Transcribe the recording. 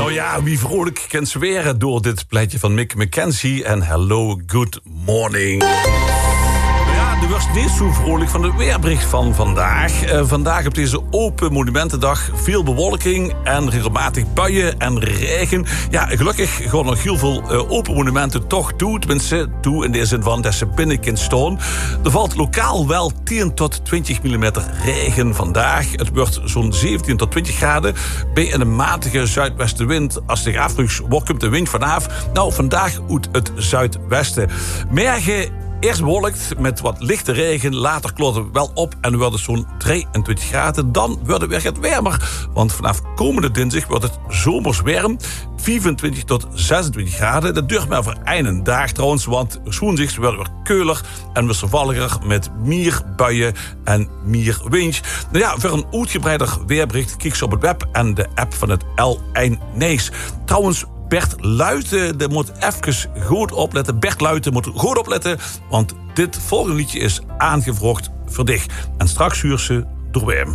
Nou ja, wie vrolijk kan zweren door dit pleitje van Mick McKenzie en Hello, Good Morning. De wordt niet zo vrolijk van het weerbericht van vandaag. Vandaag op deze Open Monumentendag veel bewolking en regelmatig buien en regen. Ja, gelukkig gaan nog heel veel Open Monumenten toch toe. Tenminste, toe in de zin van dat ze binnen kunnen staan. Er valt lokaal wel 10 tot 20 mm regen vandaag. Het wordt zo'n 17 tot 20 graden. Bij een matige zuidwestenwind. Als je afvraagt, waar komt de wind vanaf? Nou, vandaag uit het zuidwesten. Morgen eerst bewolkt met wat lichte regen. Later klopt het wel op en wordt het zo'n 23 graden. Dan wordt het weer wat warmer. Want vanaf komende dinsdag wordt het zomers warm. 25 tot 26 graden. Dat duurt maar voor één dag trouwens. Want woensdag wordt het weer keuler en wisselvalliger met meer buien en meer wind. Nou ja, voor een uitgebreider weerbericht kijk ze op het web en de app van het L1 Nees. Trouwens, Bert Luijten moet even goed opletten. Bert Luijten moet goed opletten, want dit volgende liedje is aangevraagd voor dich. En straks huur ze door hem.